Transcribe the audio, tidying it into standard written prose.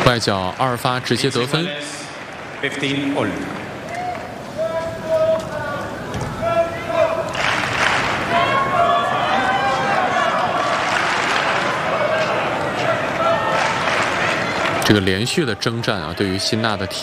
外脚2发直接得分。 15 all. 这个连续的征战啊，对于辛纳的